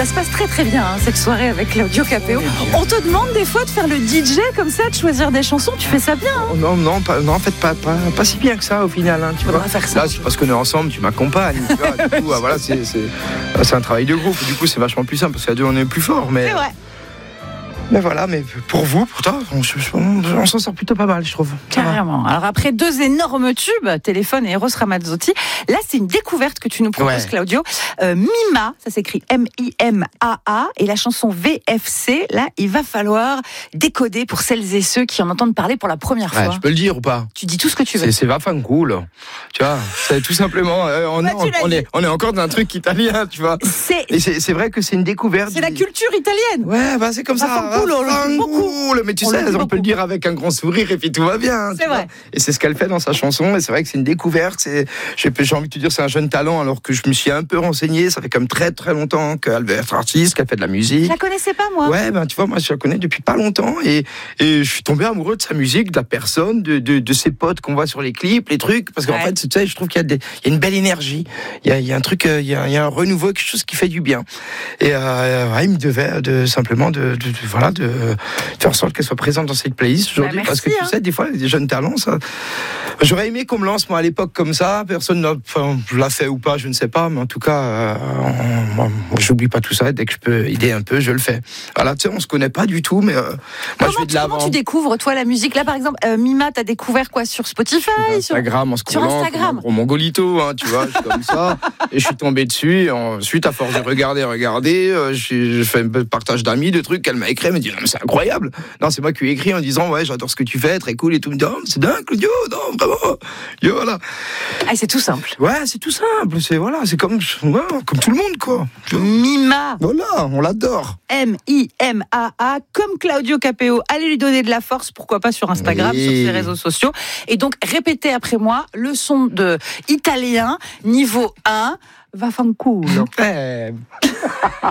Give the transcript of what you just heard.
Ça se passe très très bien cette soirée avec Claudio Capéo. On te demande des fois de faire le DJ comme ça, de choisir des chansons, tu fais ça bien Non, en fait pas si bien que ça au final. Tu vois. Faire ça. Là, c'est parce qu'on est ensemble, tu m'accompagnes. Tu vois, du coup, voilà, c'est un travail de groupe. Du coup, c'est vachement plus simple parce qu'à deux, on est plus fort. C'est vrai. Mais voilà, mais pour toi, on s'en sort plutôt pas mal, je trouve. Carrément. Alors après 2 énormes tubes, Téléphone et Eros Ramazzotti, là c'est une découverte que tu nous proposes, Claudio. Mima, ça s'écrit M-I-M-A-A, et la chanson VFC, là il va falloir décoder pour celles et ceux qui en entendent parler pour la première fois. Je peux le dire ou pas? Tu dis tout ce que tu veux. C'est Vaffanculo. Tu vois, c'est tout simplement, on est encore dans un truc italien, tu vois. Et c'est vrai que c'est une découverte. C'est la culture italienne. Ouais, c'est comme ça. Mais tu sais, on peut le dire avec un grand sourire et puis tout va bien. C'est vrai. Et c'est ce qu'elle fait dans sa chanson. Et c'est vrai que c'est une découverte. J'ai envie de te dire, c'est un jeune talent. Alors que je me suis un peu renseigné. Ça fait quand même très très longtemps qu'elle veut être artiste, qu'elle fait de la musique. Je la connaissais pas, moi. Ouais, tu vois, moi je la connais depuis pas longtemps. Et je suis tombé amoureux de sa musique, de la personne, de ses potes qu'on voit sur les clips, les trucs. Parce qu'en fait, tu sais, je trouve qu'il y a une belle énergie. Il y a un truc, il y a un renouveau, quelque chose qui fait du bien. Et il me devait simplement de faire en sorte qu'elle soit présente dans cette playlist aujourd'hui, parce que tu sais, des fois, des jeunes talents, ça. J'aurais aimé qu'on me lance, moi, à l'époque, comme ça. Personne l'a fait ou pas, je ne sais pas, mais en tout cas, moi, j'oublie pas tout ça. Dès que je peux aider un peu, je le fais. Voilà, tu sais, on se connaît pas du tout, mais moi, je vais de l'avant. Comment tu découvres, toi, la musique? Là, par exemple, Mima, t'as découvert quoi sur Spotify? Instagram, en sur Instagram. Pour mon Mongolito, tu vois, je suis comme ça. Et je suis tombé dessus. Et ensuite, à force de regarder, je fais un peu de partage d'amis, de trucs qu'elle m'a écrit. Elle me dit, non, mais c'est incroyable. Non, c'est moi qui lui ai écrit en disant, ouais, j'adore ce que tu fais, très cool et tout. Me dit, oh, c'est dingue, Claudio, non, vraiment. Et voilà. C'est tout simple. Ouais, c'est tout simple. C'est comme tout le monde, quoi. Mima. Voilà, on l'adore. M-I-M-A-A, comme Claudio Capéo. Allez lui donner de la force, pourquoi pas sur Instagram, sur ses réseaux sociaux. Et donc, répétez après moi le son de italien, niveau 1. Vaffanculo.